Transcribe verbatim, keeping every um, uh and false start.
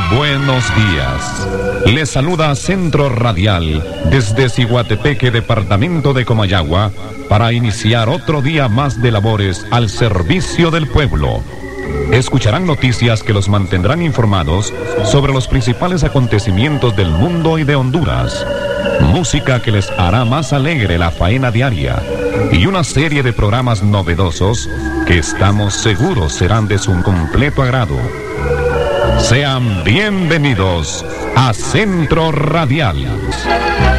buenos días. Les saluda Centro Radial desde Ciguatepeque, departamento de Comayagua, para iniciar otro día más de labores al servicio del pueblo. Escucharán noticias que los mantendrán informados sobre los principales acontecimientos del mundo y de Honduras. Música que les hará más alegre la faena diaria. Y una serie de programas novedosos que estamos seguros serán de su completo agrado. Sean bienvenidos a Centro Radial.